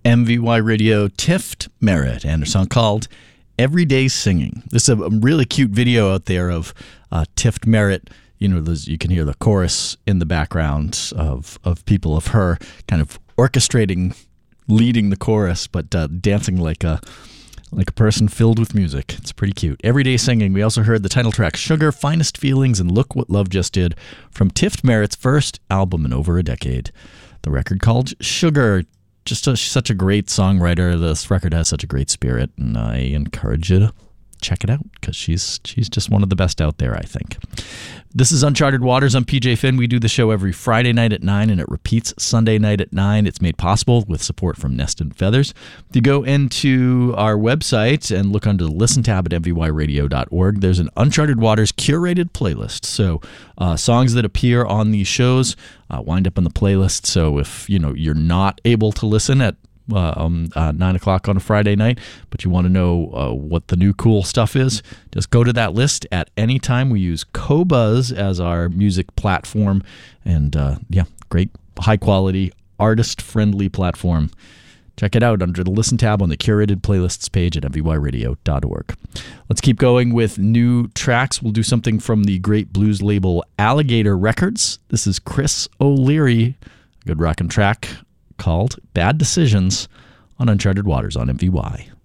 MVY Radio, Tift Merritt, and a song called Everyday Singing. This is a really cute video out there of Tift Merritt. You know, you can hear the chorus in the background of people of her kind of orchestrating, leading the chorus, but dancing like a person filled with music. It's pretty cute. Everyday Singing. We also heard the title track Sugar, Finest Feelings, and Look What Love Just Did from Tift Merritt's first album in over a decade. The record called Sugar. Just such a great songwriter. This record has such a great spirit, and I encourage you to check it out because she's just one of the best out there, I think. This is Uncharted Waters. I'm PJ Finn. We do the show every Friday night at 9, and it repeats Sunday night at 9. It's made possible with support from Nest and Feathers. If you go into our website and look under the Listen tab at mvyradio.org, there's an Uncharted Waters curated playlist. So songs that appear on these shows wind up on the playlist. So if you're not able to listen at 9 o'clock on a Friday night, but you want to know what the new cool stuff is, just go to that list at any time. We use Qobuz as our music platform, and great, high-quality, artist-friendly platform. Check it out under the Listen tab on the curated playlists page at mvyradio.org. Let's keep going with new tracks. We'll do something from the great blues label Alligator Records. This is Chris O'Leary, a good rockin' track called Bad Decisions on Uncharted Waters on MVY.